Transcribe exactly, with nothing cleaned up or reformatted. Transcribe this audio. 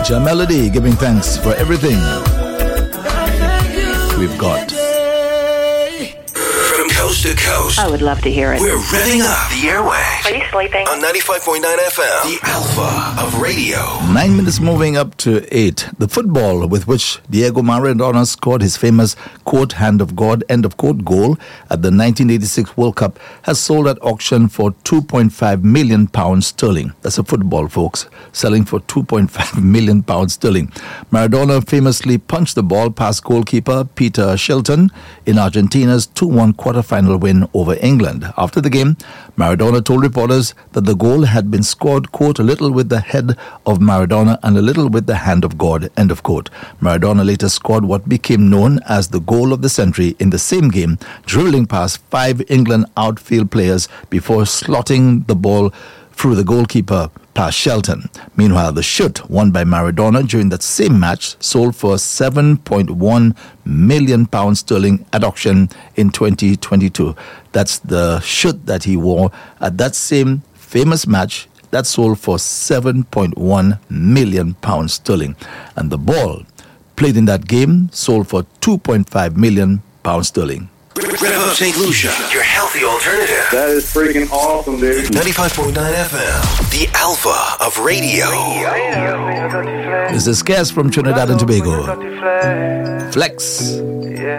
Jamelody giving thanks for everything we've got. From coast to coast, I would love to hear it. We're revving up the airwaves. Are you sleeping? On ninety-five point nine F M, the Alpha of Radio. Nine minutes moving up to eight. The football with which Diego Maradona scored his famous quote, hand of God, end of quote goal at the nineteen eighty-six World Cup has sold at auction for two point five million pounds sterling. That's a football, folks, selling for two point five million pounds sterling. Maradona famously punched the ball past goalkeeper Peter Shilton in Argentina's two one quarter-final win over England. After the game, Maradona told reporters that the goal had been scored, quote, a little with the head of Maradona and a little with the hand of God, end of quote. Maradona later scored what became known as the goal of the century in the same game, dribbling past five England outfield players before slotting the ball through the goalkeeper past Shelton. Meanwhile, the shoot won by Maradona during that same match sold for seven point one million pounds sterling at auction in twenty twenty-two. That's the shoot that he wore at that same famous match that sold for seven point one million pounds sterling. And the ball played in that game sold for two point five million pounds sterling. Rev up Saint Lucia, your healthy alternative. That is freaking awesome, dude. ninety-five point nine F M, the Alpha of Radio. This is Cass from Trinidad and Tobago. Flex.